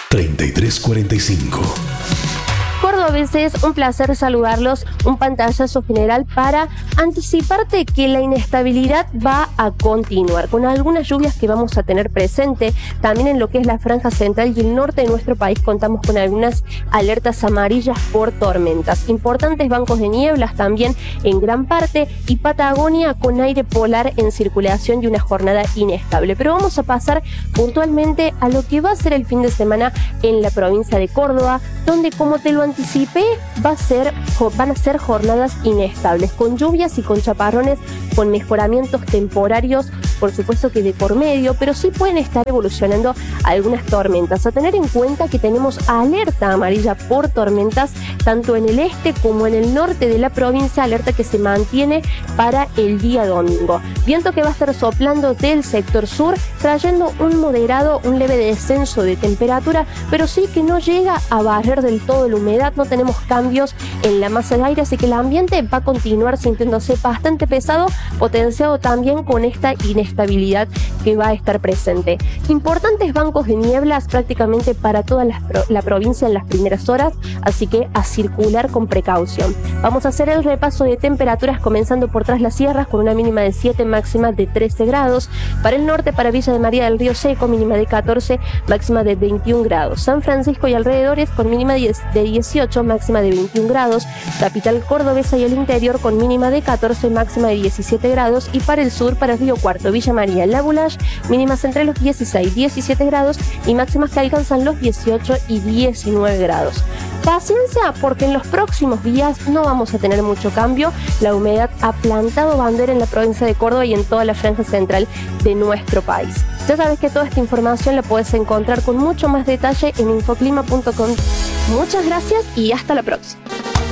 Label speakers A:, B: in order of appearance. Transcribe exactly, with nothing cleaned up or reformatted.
A: treinta y tres cuarenta y cinco.
B: Cordobeses, un placer saludarlos, un pantallazo general para anticiparte que la inestabilidad va a continuar, con algunas lluvias que vamos a tener presente. También en lo que es la franja central y el norte de nuestro país contamos con algunas alertas amarillas por tormentas. Importantes bancos de nieblas también en gran parte, y Patagonia con aire polar en circulación y una jornada inestable. Pero vamos a pasar puntualmente a lo que va a ser el fin de semana en la provincia de Córdoba, donde, como te lo anticipé, va a ser, van a ser jornadas inestables, con lluvias y con chaparrones, con mejoramientos temporarios, por supuesto que de por medio, pero sí pueden estar evolucionando algunas tormentas. A tener en cuenta que tenemos alerta amarilla por tormentas tanto en el este como en el norte de la provincia, alerta que se mantiene para el día domingo. Viento que va a estar soplando del sector sur, trayendo un moderado, un leve descenso de temperatura, pero sí que no llega a barrer del todo la humedad. No tenemos cambios en la masa de aire, así que el ambiente va a continuar sintiéndose bastante pesado, potenciado también con esta inestabilidad que va a estar presente. Importantes bancos de nieblas prácticamente para toda la, la provincia en las primeras horas, así que a circular con precaución. Vamos a hacer el repaso de temperaturas comenzando por Tras las Sierras con una mínima de siete, máxima de trece grados. Para el norte, para Villa de María del Río Seco, mínima de catorce, máxima de veintiún grados. San Francisco y alrededores con mínima de dieciocho, máxima de veintiún grados. Capital cordobesa y el interior con mínima de catorce, máxima de diecisiete grados. Y para el sur, para Río Cuarto, Villa María, La Boulage, mínimas entre los dieciséis, diecisiete grados y máximas que alcanzan los dieciocho y diecinueve grados. Paciencia, porque en los próximos días no vamos a tener mucho cambio. La humedad ha plantado bandera en la provincia de Córdoba y en toda la franja central de nuestro país. Ya sabes que toda esta información la puedes encontrar con mucho más detalle en infoclima punto com. Muchas gracias y hasta la próxima.